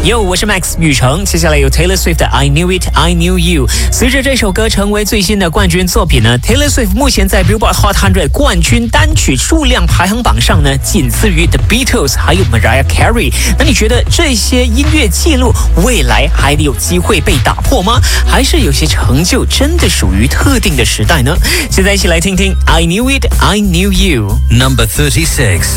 Yo， 我是 Max 雨成。接下来有 Taylor Swift 的 I Knew It, I Knew You。随着这首歌成为最新的冠军作品呢 ，Taylor Swift 目前在 Billboard Hot 100冠军单曲数量排行榜上呢，仅次于 The Beatles 还有 Mariah Carey。那你觉得这些音乐记录未来还有机会被打破吗？还是有些成就真的属于特定的时代呢？现在一起来听听 I Knew It, I Knew You。 Number 36.